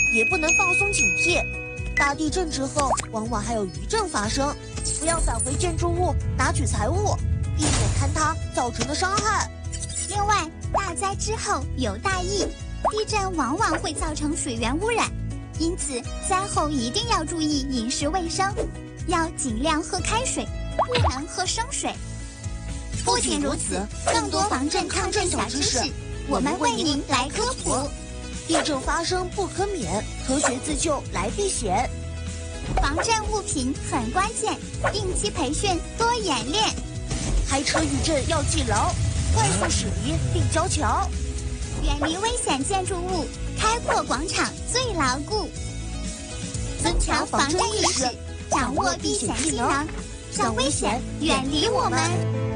也不能放松警惕。大地震之后，往往还有余震发生，不要返回建筑物拿取财物，避免坍塌造成的伤害。 另外，大灾之后有大疫，地震往往会造成水源污染，因此灾后一定要注意饮食卫生，要尽量喝开水，不能喝生水。不仅如此，更多防震抗震小知识，我们为您来科普。 地震发生不可免，科学自救来避险。 防震物品很关键，定期培训，多演练。 开车遇震要记牢，快速驶离并交桥。 远离危险建筑物，开阔广场最牢固。增强防震意识，掌握避险技能，让危险远离我们。